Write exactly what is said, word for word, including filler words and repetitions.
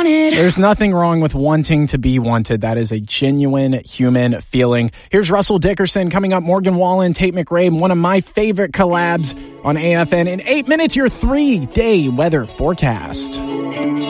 wanted. There's nothing wrong with wanting to be wanted. That is a genuine human feeling. Here's Russell Dickerson coming up. Morgan Wallen, Tate McRae, one of my favorite collabs on A F N. In eight minutes, your three-day weather forecast.